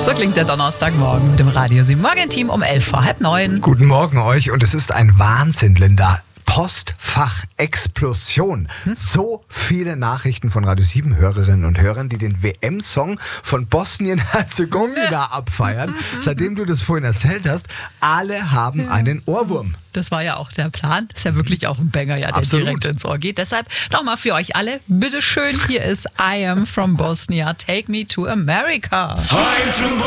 So klingt der Donnerstagmorgen mit dem Radio 7 Morgenteam um 8:45. Guten Morgen euch und es ist ein Wahnsinn, Linda. Postfach-Explosion. So viele Nachrichten von Radio 7 Hörerinnen und Hörern, die den WM-Song von Bosnien-Herzegowina abfeiern. Seitdem du das vorhin erzählt hast, alle haben einen Ohrwurm. Das war ja auch der Plan. Das ist ja wirklich auch ein Banger, der Absolut. direkt ins Ohr geht. Deshalb nochmal für euch alle, bitteschön, hier ist I Am from Bosnia, Take Me to America. I'm from